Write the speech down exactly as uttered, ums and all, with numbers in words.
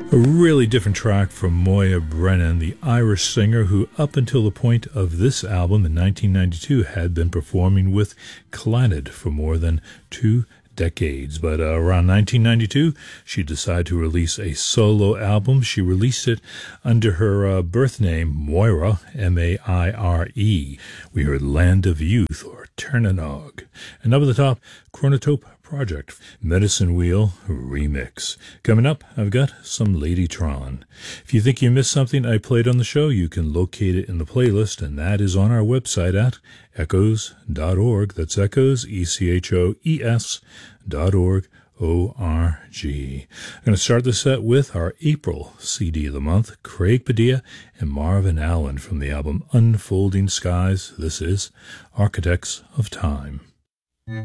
A really different track from Moya Brennan, the Irish singer who, up until the point of this album in nineteen ninety-two, had been performing with Clannad for more than two decades. But uh, around nineteen ninety-two, she decided to release a solo album. She released it under her uh, birth name, Moira, M A I R E. We heard Land of Youth, or Ternanog. And up at the top, Chronotope Project, Medicine Wheel Remix. Coming up, I've got some Ladytron. If you think you missed something I played on the show, you can locate it in the playlist, and that is on our website at echoes dot org. That's Echoes, E C H O E S dot org, O R G. I'm going to start the set with our April C D of the month, Craig Padilla and Marvin Allen from the album Unfolding Skies. This is Architects of Time.